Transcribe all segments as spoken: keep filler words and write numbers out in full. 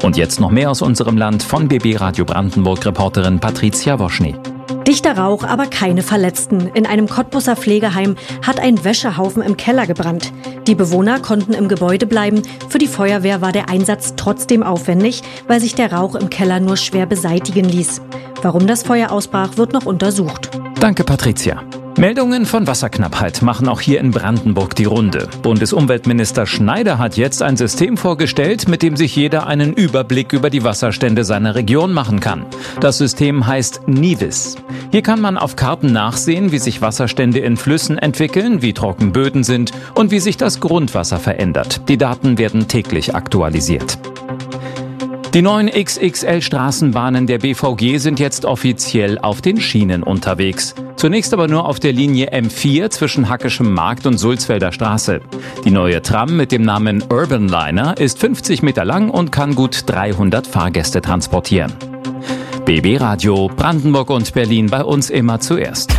Und jetzt noch mehr aus unserem Land von B B Radio Brandenburg-Reporterin Patricia Woschny. Dichter Rauch, aber keine Verletzten. In einem Cottbuser Pflegeheim hat ein Wäschehaufen im Keller gebrannt. Die Bewohner konnten im Gebäude bleiben. Für die Feuerwehr war der Einsatz trotzdem aufwendig, weil sich der Rauch im Keller nur schwer beseitigen ließ. Warum das Feuer ausbrach, wird noch untersucht. Danke, Patricia. Meldungen von Wasserknappheit machen auch hier in Brandenburg die Runde. Bundesumweltminister Schneider hat jetzt ein System vorgestellt, mit dem sich jeder einen Überblick über die Wasserstände seiner Region machen kann. Das System heißt Nivis. Hier kann man auf Karten nachsehen, wie sich Wasserstände in Flüssen entwickeln, wie trocken Böden sind und wie sich das Grundwasser verändert. Die Daten werden täglich aktualisiert. Die neuen X X L-Straßenbahnen der B V G sind jetzt offiziell auf den Schienen unterwegs. Zunächst aber nur auf der Linie M vier zwischen Hackeschem Markt und Sulzfelder Straße. Die neue Tram mit dem Namen Urban Liner ist fünfzig Meter lang und kann gut dreihundert Fahrgäste transportieren. B B Radio Brandenburg und Berlin, bei uns immer zuerst.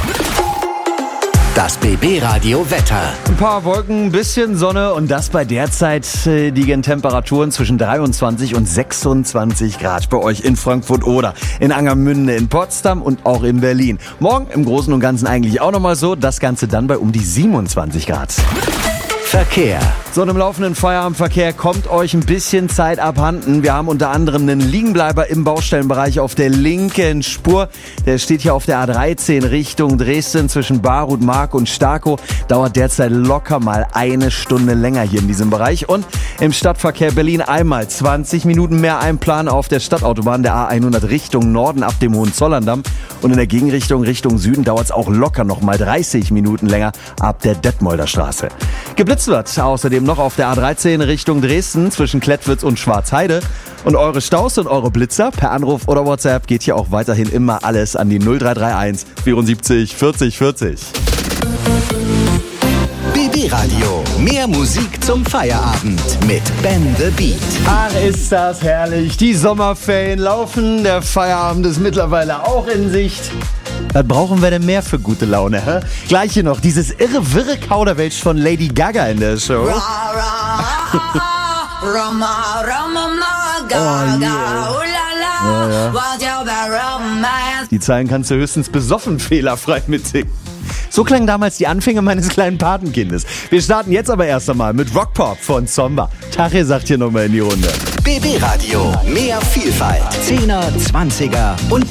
Das B B Radio Wetter. Ein paar Wolken, ein bisschen Sonne und das bei derzeit äh, liegen Temperaturen zwischen dreiundzwanzig und sechsundzwanzig Grad bei euch in Frankfurt oder in Angermünde, in Potsdam und auch in Berlin. Morgen im Großen und Ganzen eigentlich auch nochmal so, das Ganze dann bei um die siebenundzwanzig Grad. Verkehr. So, und im laufenden Feierabendverkehr kommt euch ein bisschen Zeit abhanden. Wir haben unter anderem einen Liegenbleiber im Baustellenbereich auf der linken Spur. Der steht hier auf der A dreizehn Richtung Dresden zwischen Barut, Mark und Starkow. Dauert derzeit locker mal eine Stunde länger hier in diesem Bereich. Und im Stadtverkehr Berlin einmal zwanzig Minuten mehr einplanen auf der Stadtautobahn der A hundert Richtung Norden ab dem Hohenzollerndamm. Und in der Gegenrichtung Richtung Süden dauert es auch locker noch mal dreißig Minuten länger ab der Detmolder Straße. Geblitzt wird außerdem noch auf der A dreizehn Richtung Dresden zwischen Klettwitz und Schwarzheide. Und eure Staus und eure Blitzer per Anruf oder WhatsApp geht hier auch weiterhin immer alles an die null drei drei eins vierundsiebzig vierzig vierzig. B B Radio. Mehr Musik zum Feierabend mit Ben the Beat. Ach, ist das herrlich. Die Sommerferien laufen. Der Feierabend ist mittlerweile auch in Sicht. Was brauchen wir denn mehr für gute Laune? Hä? Gleich hier noch dieses irre, wirre Kauderwelsch von Lady Gaga in der Show. Oh, yeah. Ja, ja. Die Zeilen kannst du höchstens besoffen fehlerfrei mitsingen. So klangen damals die Anfänge meines kleinen Patenkindes. Wir starten jetzt aber erst einmal mit Rockpop von Zomba. Tache sagt hier nochmal in die Runde. B B Radio. Mehr Vielfalt. Zehner, Zwanziger und